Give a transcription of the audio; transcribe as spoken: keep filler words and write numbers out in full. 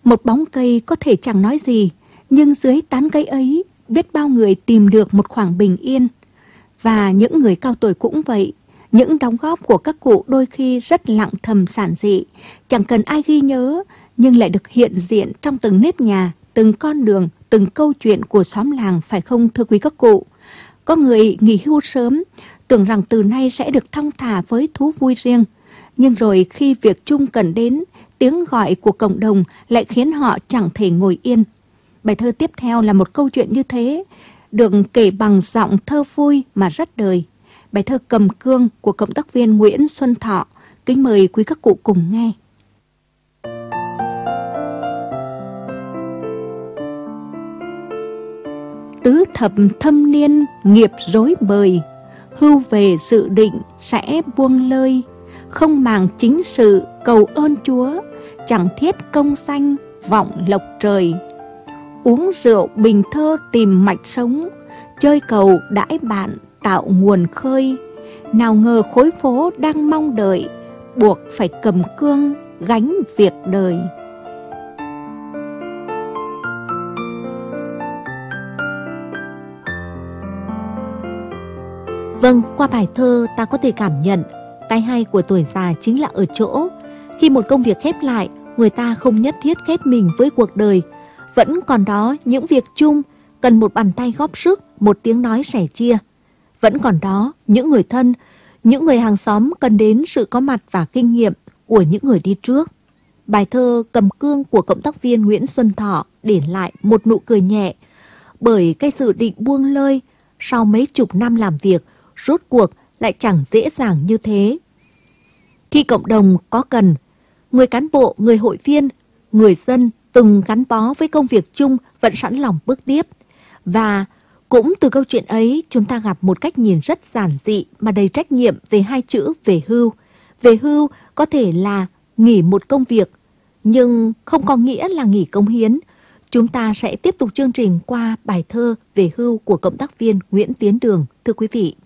Một bóng cây có thể chẳng nói gì, nhưng dưới tán cây ấy, biết bao người tìm được một khoảng bình yên. Và những người cao tuổi cũng vậy. Những đóng góp của các cụ đôi khi rất lặng thầm giản dị, chẳng cần ai ghi nhớ, nhưng lại được hiện diện trong từng nếp nhà, từng con đường, từng câu chuyện của xóm làng, phải không thưa quý các cụ? Có người nghỉ hưu sớm, tưởng rằng từ nay sẽ được thong thả với thú vui riêng. Nhưng rồi khi việc chung cần đến, tiếng gọi của cộng đồng lại khiến họ chẳng thể ngồi yên. Bài thơ tiếp theo là một câu chuyện như thế, được kể bằng giọng thơ vui mà rất đời. Bài thơ Cầm Cương của cộng tác viên Nguyễn Xuân Thọ. Kính mời quý các cụ cùng nghe. Tứ thập thâm niên nghiệp rối bời, hưu về dự định sẽ buông lơi. Không màng chính sự cầu ơn Chúa, chẳng thiết công danh vọng lộc trời. Uống rượu bình thơ tìm mạch sống, chơi cầu đãi bạn tạo nguồn khơi. Nào ngờ khối phố đang mong đợi, buộc phải cầm cương gánh việc đời. Vâng, qua bài thơ ta có thể cảm nhận cái hay của tuổi già chính là ở chỗ khi một công việc khép lại, người ta không nhất thiết khép mình với cuộc đời. Vẫn còn đó những việc chung cần một bàn tay góp sức, một tiếng nói sẻ chia. Vẫn còn đó những người thân, những người hàng xóm cần đến sự có mặt và kinh nghiệm của những người đi trước. Bài thơ Cầm Cương của cộng tác viên Nguyễn Xuân Thọ để lại một nụ cười nhẹ, bởi cái dự định buông lơi sau mấy chục năm làm việc rốt cuộc lại chẳng dễ dàng như thế. Khi cộng đồng có cần, người cán bộ, người hội viên, người dân từng gắn bó với công việc chung vẫn sẵn lòng bước tiếp. Và cũng từ câu chuyện ấy chúng ta gặp một cách nhìn rất giản dị mà đầy trách nhiệm về hai chữ về hưu. Về hưu có thể là nghỉ một công việc, nhưng không có nghĩa là nghỉ cống hiến. Chúng ta sẽ tiếp tục chương trình qua bài thơ về hưu của cộng tác viên Nguyễn Tiến Đường. Thưa quý vị.